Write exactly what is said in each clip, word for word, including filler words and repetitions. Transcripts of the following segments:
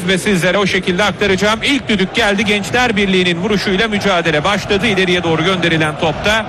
ediyoruz ve sizlere o şekilde aktaracağım. İlk düdük geldi. Gençler Birliği'nin vuruşuyla mücadele başladı. İleriye doğru gönderilen topta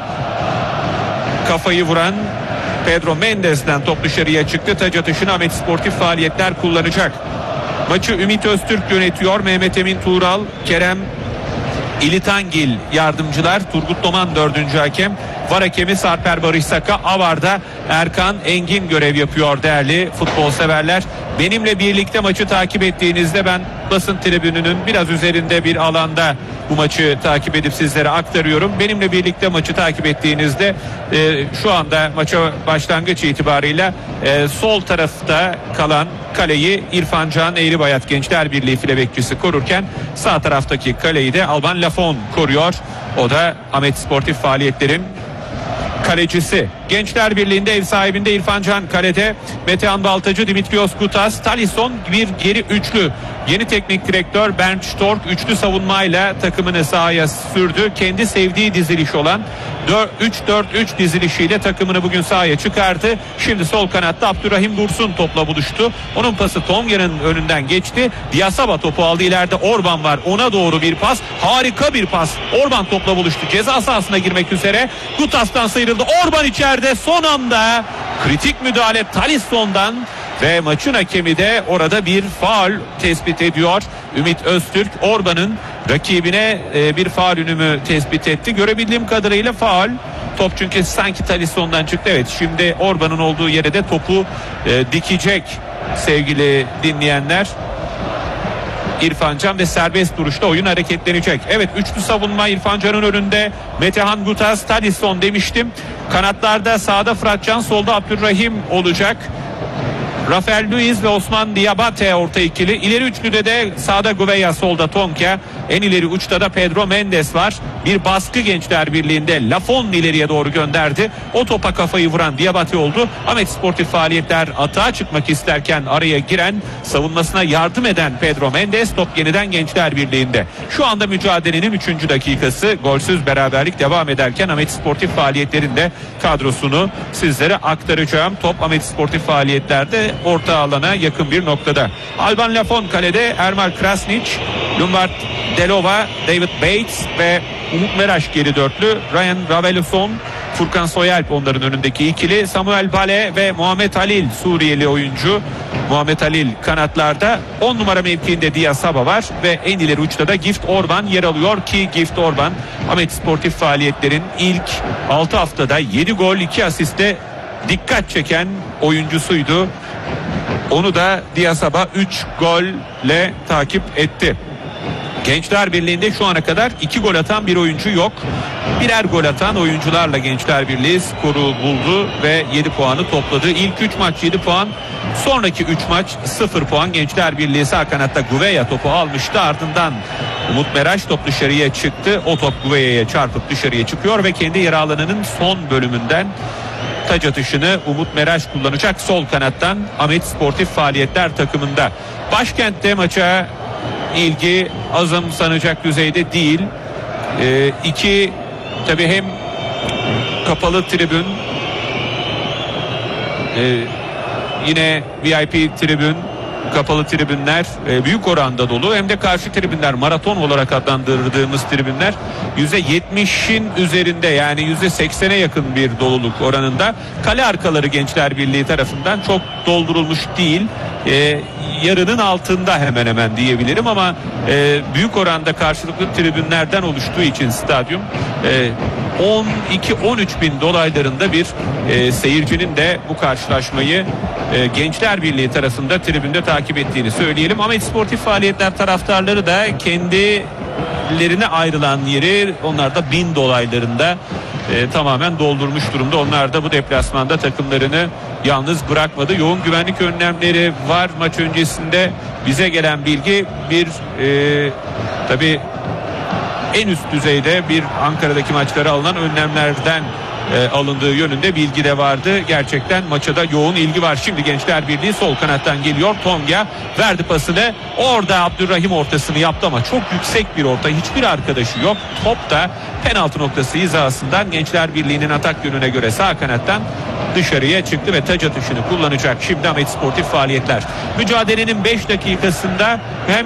kafayı vuran Pedro Mendes'ten top dışarıya çıktı. Taç atışını Ahmet Sportif Faaliyetler kullanacak. Maçı Ümit Öztürk yönetiyor. Mehmet Emin Tuğral, Kerem İlitangil yardımcılar. Turgut Doman dördüncü hakem. Var hakemi Sarper Barış Saka. Avar'da Erkan Engin görev yapıyor değerli futbol severler. Benimle birlikte maçı takip ettiğinizde ben basın tribününün biraz üzerinde bir alanda bu maçı takip edip sizlere aktarıyorum. Benimle birlikte maçı takip ettiğinizde e, şu anda maça başlangıç itibarıyla e, sol tarafta kalan kaleyi İrfan Can Eğribayat Gençler Birliği file bekçisi korurken sağ taraftaki kaleyi de Alban Lafon koruyor. O da Ahmet Sportif Faaliyetlerin kalecisi. Gençler Birliği'nde ev sahibinde İrfan Can kalede, Metehan Baltacı, Dimitrios Gutas, Talisson bir geri üçlü. Yeni teknik direktör Bernd Stork üçlü savunmayla takımını sahaya sürdü. Kendi sevdiği diziliş olan üç dört üç dizilişiyle takımını bugün sahaya çıkardı. Şimdi sol kanatta Abdurrahim Dursun topla buluştu. Onun pası Tonga'nın önünden geçti. Diasaba topu aldı. İleride Orban var. Ona doğru bir pas. Harika bir pas. Orban topla buluştu. Ceza sahasına girmek üzere. Gutas'tan sıyrıldı. Orban içeride. Son anda kritik müdahale Talisson'dan ve maçın hakemi de orada bir faul tespit ediyor. Ümit Öztürk Orban'ın rakibine e, bir faulünü mü tespit etti? Görebildiğim kadarıyla faul. Top çünkü sanki Talisson'dan çıktı. Evet, şimdi Orban'ın olduğu yere de topu e, dikecek sevgili dinleyenler. İrfan Can ve serbest duruşta oyun hareketlenecek. Evet, üçlü savunma İrfan Can'ın önünde. Metehan Gutas, Talisson demiştim. Kanatlarda sağda Fıratcan, solda Abdurrahim olacak. Rafael Luiz ve Osman Diabate orta ikili. İleri üçlüde de sağda Gouveia, solda Tonka. En ileri uçta da Pedro Mendes var. Bir baskı Gençler Birliği'nde. Lafon ileriye doğru gönderdi. O topa kafayı vuran Diabate oldu. Ahmet Sportif Faaliyetler atağa çıkmak isterken araya giren, savunmasına yardım eden Pedro Mendes. Top yeniden Gençler Birliği'nde. Şu anda mücadelenin üçüncü dakikası. Golsüz beraberlik devam ederken Ahmet Sportif Faaliyetler'in de kadrosunu sizlere aktaracağım. Top Ahmet Sportif Faaliyetler'de orta alana yakın bir noktada. Alban Lafon kalede, Ermal Krasnic, Lombard Delova, David Bates ve Umut Meraş geri dörtlü. Ryan Raveloson, Furkan Soyalp onların önündeki ikili. Samuel Bale ve Muhammed Halil Suriyeli oyuncu. Muhammed Halil kanatlarda. on numara mevkiinde Diasaba var ve en ileri uçta da Gift Orban yer alıyor ki Gift Orban Ahmet Sportif Faaliyetler'in ilk altı haftada yedi gol iki asiste dikkat çeken oyuncusuydu. Onu da Diasaba üç golle takip etti. Gençler Birliği'nde şu ana kadar iki gol atan bir oyuncu yok. Birer gol atan oyuncularla Gençler Birliği skoru buldu ve yedi puanı topladı. İlk üç maç yedi puan, sonraki üç maç sıfır puan. Gençler Birliği sağ kanatta Gouveia topu almıştı. Ardından Umut Meraş top dışarıya çıktı. O top Gouveia'ya çarpıp dışarıya çıkıyor ve kendi yarı alanının son bölümünden taç atışını Umut Meraş kullanacak sol kanattan Ahmet Sportif Faaliyetler takımında. Başkentte maça ilgi azımsanacak düzeyde değil. Ee, iki tabii hem kapalı tribün, e, yine V I P tribün, kapalı tribünler e, büyük oranda dolu, hem de karşı tribünler, maraton olarak adlandırdığımız tribünler yüzde yetmişin üzerinde, yani yüzde seksene yakın bir doluluk oranında. Kale arkaları Gençler Birliği tarafından çok doldurulmuş değil. E, yarının altında hemen hemen diyebilirim ama e, büyük oranda karşılıklı tribünlerden oluştuğu için stadyum e, on iki on üç bin dolaylarında bir e, seyircinin de bu karşılaşmayı e, Gençler Birliği tarafında tribünde takip ettiğini söyleyelim. Ahmet Sportif Faaliyetler taraftarları da kendilerine ayrılan yeri, onlar da bin dolaylarında e, tamamen doldurmuş durumda. Onlar da bu deplasmanda takımlarını yalnız bırakmadı. Yoğun güvenlik önlemleri var. Maç öncesinde bize gelen bilgi bir e, tabii en üst düzeyde bir Ankara'daki maçlara alınan önlemlerden e, alındığı yönünde bilgi de vardı. Gerçekten maça da yoğun ilgi var. Şimdi Gençler Birliği sol kanattan geliyor. Tonga verdi pasını. Orada Abdurrahim ortasını yaptı ama çok yüksek bir orta. Hiçbir arkadaşı yok. Top da penaltı noktası hizasından Gençler Birliği'nin atak yönüne göre sağ kanattan dışarıya çıktı ve taç atışını kullanacak şimdi Ahmet Sportif Faaliyetler. Mücadelenin beş dakikasında hem